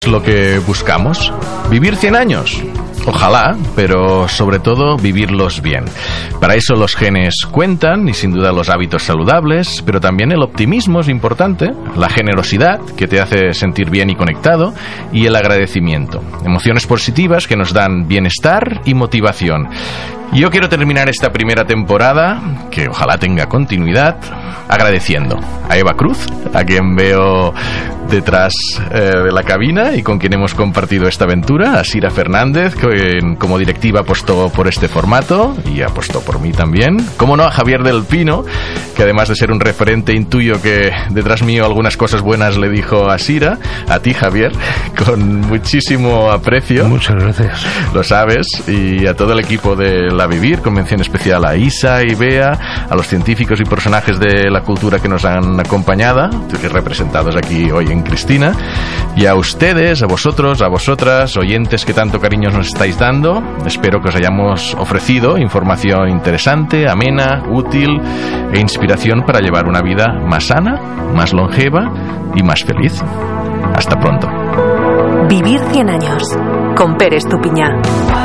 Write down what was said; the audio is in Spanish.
Lo que buscamos, vivir 100 años. Ojalá, pero sobre todo vivirlos bien. Para eso los genes cuentan y sin duda los hábitos saludables, pero también el optimismo es importante, la generosidad que te hace sentir bien y conectado y el agradecimiento. Emociones positivas que nos dan bienestar y motivación. Yo quiero terminar esta primera temporada, que ojalá tenga continuidad, agradeciendo a Eva Cruz, a quien veo detrás de la cabina y con quien hemos compartido esta aventura, a Sira Fernández, que como directiva apostó por este formato y apostó por mí también. Como no, a Javier del Pino, que además de ser un referente, intuyo que detrás mío algunas cosas buenas le dijo a Sira. A ti, Javier, con muchísimo aprecio. Muchas gracias. Lo sabes. Y a todo el equipo de La Vivir, con mención especial a Isa y Bea, a los científicos y personajes de la cultura que nos han acompañado, representados aquí hoy en Cristina, y a ustedes, a vosotros, a vosotras, oyentes que tanto cariño nos estáis dando. Espero que os hayamos ofrecido información interesante, amena, útil e inspiración para llevar una vida más sana, más longeva y más feliz. Hasta pronto. Vivir 100 años con Pere Estupiñán.